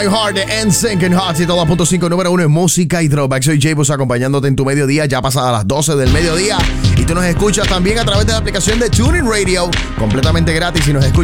Hard de NSYNC en Hot 102.5, número 1 en música y throwback. Soy J-Bus acompañándote en tu mediodía, ya pasadas las 12 del mediodía. Y tú nos escuchas también a través de la aplicación de TuneIn Radio, completamente gratis. Y nos escuchas